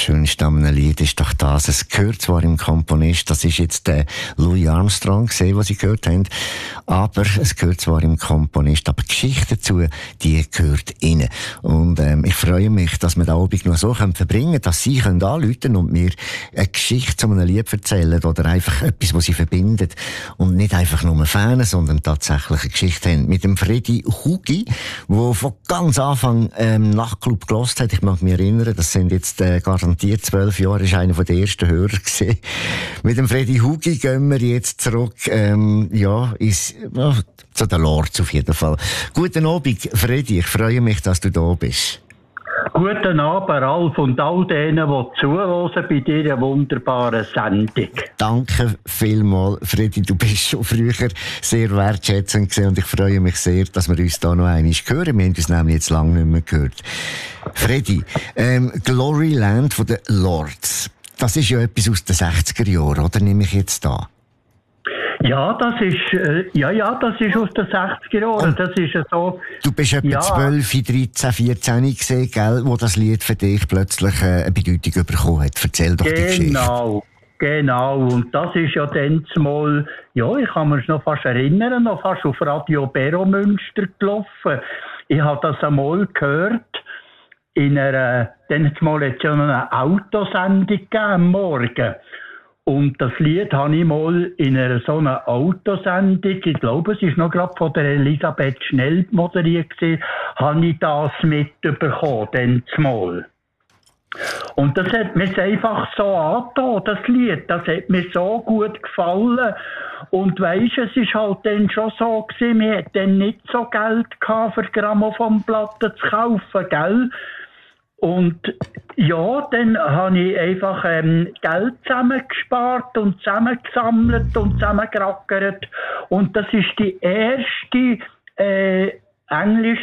Schönste an einem Lied ist doch das. Es gehört zwar im Komponist, das ist jetzt der Louis Armstrong gesehen, was Sie gehört haben, aber es gehört zwar im Komponist, aber die Geschichte dazu, die gehört Ihnen. Und ich freue mich, dass wir den Abend noch so verbringen können, dass Sie anrufen können und mir eine Geschichte zu einem Lied erzählen oder einfach etwas, was Sie verbindet und nicht einfach nur Fan, sondern tatsächlich eine Geschichte haben. Mit dem Freddy Hugi, der von ganz Anfang Nachtclub gehört hat. Ich mag mich erinnern, das sind jetzt garantiert 12 Jahre, ist einer der ersten Hörer gewesen. Mit dem Freddy Hugi gehen wir jetzt zurück, zu den Lords auf jeden Fall. Guten Abend, Freddy, ich freue mich, dass du da bist. Guten Abend, Ralf, und all denen, die zuhören bei dieser wunderbaren Sendung. Danke vielmals, Freddy. Du bist schon früher sehr wertschätzend gewesen und ich freue mich sehr, dass wir uns da noch einmal hören. Wir haben uns nämlich jetzt lange nicht mehr gehört. Freddy, Glory Land von den Lords. Das ist ja etwas aus den 60er Jahren, oder? Nehme ich jetzt da? Ja, das ist aus den 60er Jahren. Das ist so. Du bist etwa 12, 13, 14 gesehen, gell, wo das Lied für dich plötzlich eine Bedeutung bekommen hat. Erzähl doch die Geschichte. Genau. Und das ist ja dann mal, ich kann mich noch fast erinnern, noch fast auf Radio Bero Münster gelaufen. Ich habe das einmal gehört, dann mal jetzt ja eine Autosendung gegeben am Morgen. Und das Lied habe ich mal in so einer Autosendung, ich glaube, es ist noch gerade von der Elisabeth Schnell moderiert gewesen, habe ich das mitbekommen, dann mal. Und das hat mir einfach so angetan, das Lied, das hat mir so gut gefallen. Und weisst, es ist halt dann schon so gewesen, wir hatten dann nicht so Geld gehabt, für Grammophonplatten zu kaufen, gell? Und dann habe ich einfach Geld zusammengespart und zusammengesammelt und zusammengerackert. Und das ist die erste englische